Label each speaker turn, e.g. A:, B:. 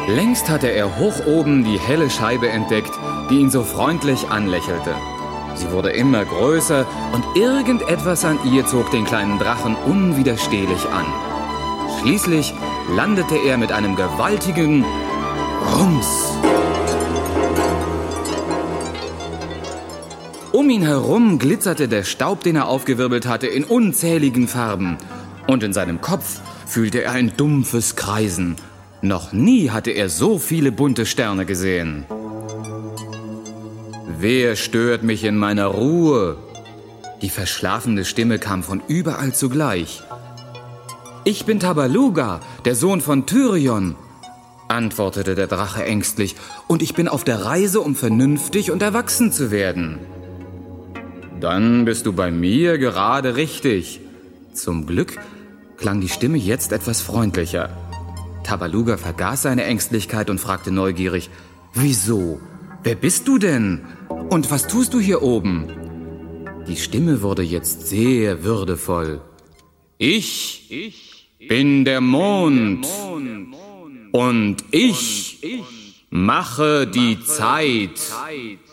A: Längst hatte er hoch oben die helle Scheibe entdeckt, die ihn so freundlich anlächelte. Sie wurde immer größer und irgendetwas an ihr zog den kleinen Drachen unwiderstehlich an. Schließlich landete er mit einem gewaltigen Rums. Um ihn herum glitzerte der Staub, den er aufgewirbelt hatte, in unzähligen Farben. Und in seinem Kopf fühlte er ein dumpfes Kreisen. Noch nie hatte er so viele bunte Sterne gesehen. Wer stört mich in meiner Ruhe? Die verschlafene Stimme kam von überall zugleich. Ich bin Tabaluga, der Sohn von Tyrion, antwortete der Drache ängstlich, und ich bin auf der Reise, um vernünftig und erwachsen zu werden. Dann bist du bei mir gerade richtig. Zum Glück klang die Stimme jetzt etwas freundlicher. Tabaluga vergaß seine Ängstlichkeit und fragte neugierig, wieso? Wer bist du denn? Und was tust du hier oben? Die Stimme wurde jetzt sehr würdevoll. Ich bin der Mond und ich mache die Zeit.